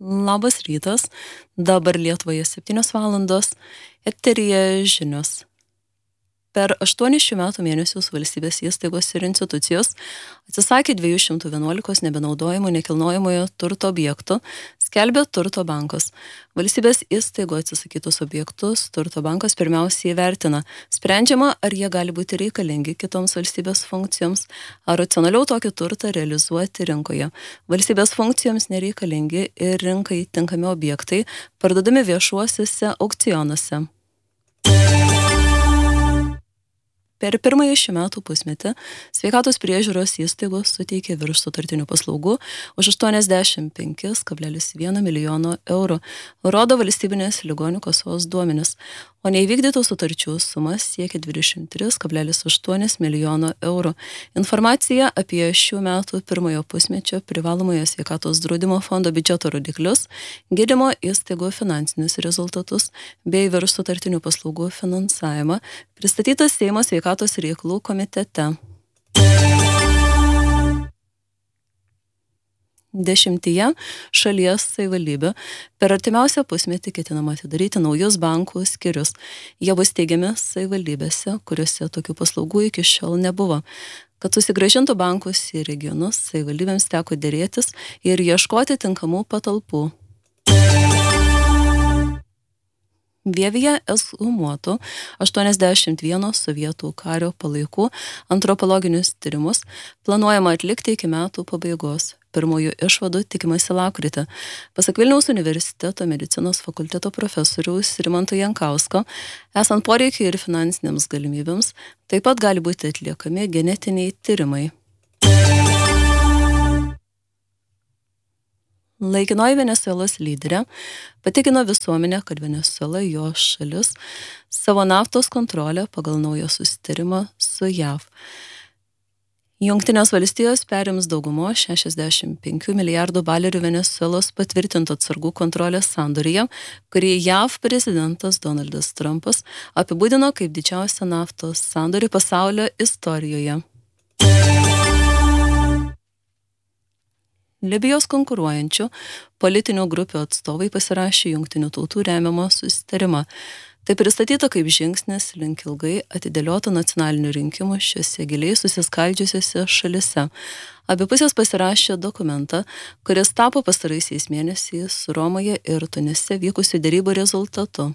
Labas rytas, dabar Lietuvoje 7 valandos, eteryje žinios. Per 8 šių metų mėnesius valstybės įstaigos ir institucijos atsisakė 211 nebenaudojimų nekilnojamojo turto objektų, skelbia Turto bankas. Valstybės įstaigų atsisakytus objektus Turto bankas pirmiausiai įvertina. Sprendžiama, ar jie gali būti reikalingi kitoms valstybės funkcijoms, ar racionaliau tokį turtą realizuoti rinkoje. Valstybės funkcijoms nereikalingi ir rinkai tinkami objektai parduodami viešuosiuose aukcionuose. Per pirmąjį šių metų pusmetį sveikatos priežiūros įstaigos suteikė virš sutartinių paslaugų už 85,1 milijono eurų, rodo valstybinės ligonių kasos duomenis, o neįvykdytų sutarčių suma siekia 23,8 milijono eurų. Informacija apie šių metų pirmojo pusmečio privalomojo sveikatos draudimo fondo biudžeto rodiklius, gydymo įstaigų finansinius rezultatus bei virš sutartinių paslaugų finansavimą pristatytas Seimo sveikatos reikalų komitete. 10 šalies savivaldybių per artimiausią pusmetį ketinama atidaryti naujus bankų skyrius. Jie bus steigiami savivaldybėse, kuriuose tokių paslaugų iki šiol nebuvo. Kad susigrąžintų bankus į regionus, savivaldybėms teko derėtis ir ieškoti tinkamų patalpų. Vievyje ekshumuotų 81 sovietų kario palaikų antropologinius tyrimus planuojama atlikti iki metų pabaigos. Pirmųjų išvadų tikimasi lapkritį. Pasak Vilniaus universiteto medicinos fakulteto profesoriaus Rimanto Jankausko, esant poreikiai ir finansinėms galimybėms, taip pat gali būti atliekami genetiniai tyrimai. Laikinoji Venesuelos lyderė patikino visuomenę, kad Venesuela jo šalis savo naftos kontrolę pagal naują susitarimą su JAV. Jungtinės valstijos perims daugumo 65 milijardų dolerių Venesuelos patvirtintų atsargų kontrolės sandoryje, kurį JAV prezidentas Donaldas Trumpas apibūdino kaip didžiausią naftos sandorį pasaulio istorijoje. Libijos konkuruojančių politinių grupių atstovai pasirašė Jungtinių tautų remiamą susitarimą. Tai pristatyta kaip žingsnis link ilgai atidėliotų nacionalinių rinkimų šiuose giliai susiskaldžiusiuose šalise. Abi pusės pasirašė dokumentą, kuris tapo pastaraisiais mėnesiais Romoje ir Tunise vykusių derybų rezultatu.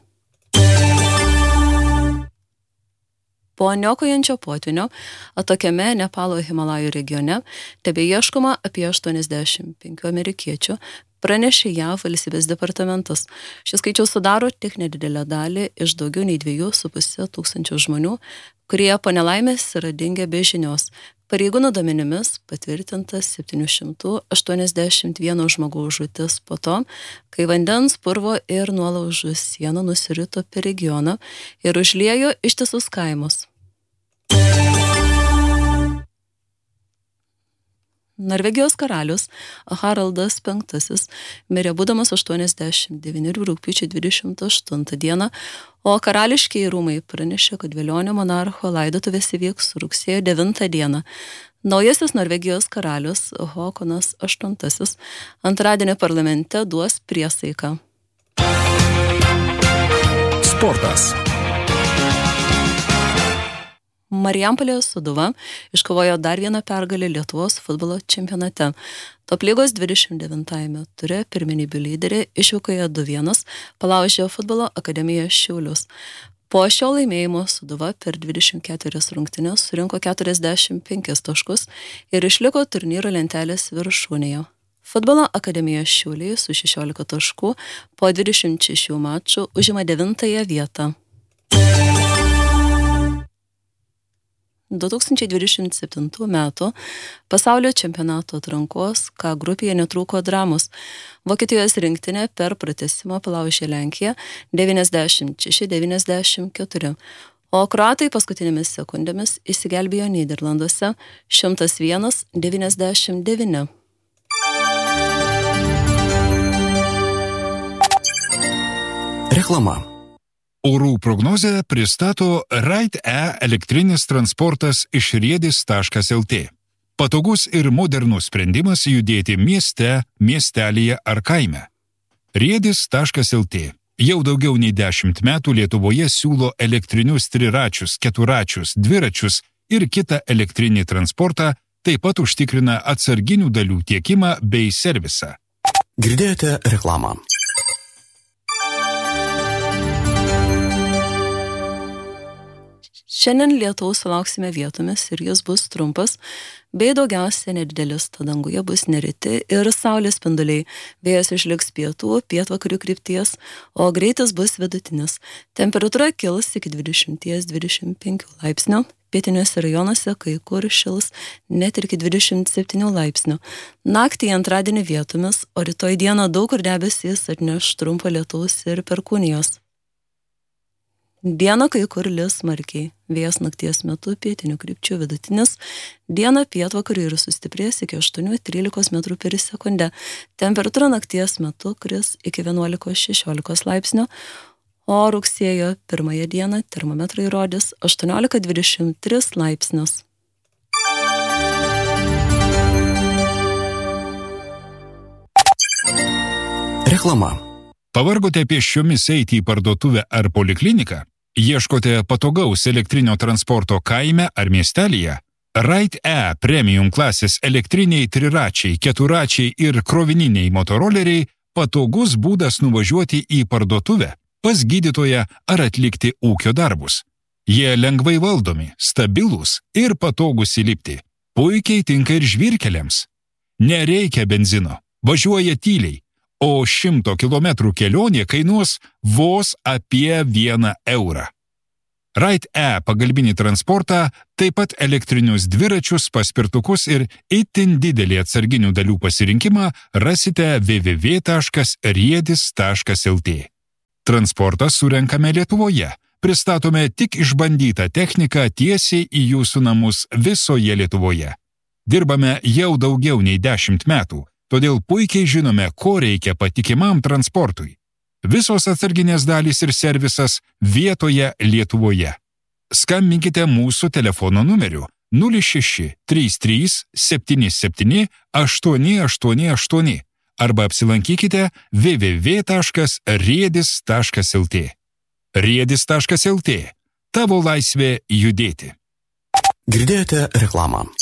Po niokojančio potvynio atokiame Nepalo Himalajų regione tebeieškoma apie 85 amerikiečių, pranešė JAV valstybės departamentas. Šis skaičius sudaro tik nedidelę dalį iš daugiau nei 2,5 tūkstančių žmonių, kurie po nelaimės yra dingę be žinios. Pareigūnų duomenimis patvirtintas 781 žmogaus žūtis po to, kai vandens, purvo ir nuolaužų siena nusirito per regioną ir užliejo ištisus kaimus. Norvegijos karalius Haraldas V mirė būdamas 89 rugpjūčio 28 dieną, o karališkieji rūmai pranešė, kad velionio monarcho laidotuvės įvyks rugsėjo 9 dieną. Naujasis Norvegijos karalius Håkonas VIII antradienį parlamente duos priesaiką. Sportas. Marijampolės Sūduva iškovojo dar vieną pergalę Lietuvos futbolo čempionate. Top lygos 29-ame ture pirmenybių lyderė išvykoje 2-1 palaužė futbolo akademiją Šiaulius. Po šio laimėjimo Sūduva per 24 rungtynes surinko 45 taškus ir išliko turnyro lentelės viršūnėje. Futbolo akademija Šiauliai su 16 taškų po 26 mačų užima 9 vietą. 2027 metų pasaulio čempionato atrankos K grupėje netrūko dramos. Vokietijos rinktinė per pratęsimą palaužė Lenkiją 96-94, o kroatai paskutinėmis sekundėmis išsigelbėjo Nyderlanduose 101-99. Reklama. Orų prognozę pristato Ride-E elektrinis transportas iš riedis.lt. Patogus ir modernus sprendimas judėti mieste, miestelyje ar kaime. Riedis.lt jau daugiau nei 10 metų Lietuvoje siūlo elektrinius triračius, keturračius, dviračius ir kitą elektrinį transportą, taip pat užtikrina atsarginių dalių tiekimą bei servisą. Girdėjote reklamą. Šiandien lietaus sulauksime vietomis ir jis bus trumpas, bei daugiausia nedidelis, tad danguje bus nereti ir saulės spinduliai. Vėjas išliks pietvakarių krypties, o greitis bus vidutinis. Temperatūra kils iki 20-25 laipsnių, pietiniuose rajonuose kai kur šils net ir iki 27 laipsnių. Naktį antradienį vietomis, o rytoj dieną daug kur debesys atneš trumpą lietaus ir perkūnijos. Dieną kai kur lis smarkiai, vėjas nakties metu pietinių krypčių vidutinis, dieną pietvakarių ir sustiprės iki 8-13 metrų per sekundę. Temperatūra nakties metu kris iki 11-16 laipsnių, o rugsėjo 1 dieną termometrai rodys 18-23 laipsnius. Reklama. Pavargote pėsčiomis eiti į parduotuvę ar polikliniką? Ieškote patogaus elektrinio transporto kaime ar miestelyje? Ride premium klasės elektriniai triračiai, keturračiai ir krovininiai motoroleriai patogus būdas nuvažiuoti į parduotuvę, pas gydytoją ar atlikti ūkio darbus. Jie lengvai valdomi, stabilūs ir patogus įlipti. Puikiai tinka ir žvyrkeliams. Nereikia benzino, važiuoja tyliai. O 100 km kelionė kainuos vos apie 1 eurą. Ride pagalbinį transportą, taip pat elektrinius dviračius, paspirtukus ir itin didelį atsarginių dalių pasirinkimą rasite www.riedis.lt. Transportą surenkame Lietuvoje. Pristatome tik išbandytą techniką tiesiai į jūsų namus visoje Lietuvoje. Dirbame jau daugiau nei 10 metų. Todėl puikiai žinome, ko reikia patikimam transportui. Visos atsarginės dalys ir servisas vietoje Lietuvoje. Skambinkite mūsų telefono numeriu 06 33 77 888 arba apsilankykite www.riedis.lt. Riedis.lt. Tavo laisvė judėti. Girdėjote reklamą.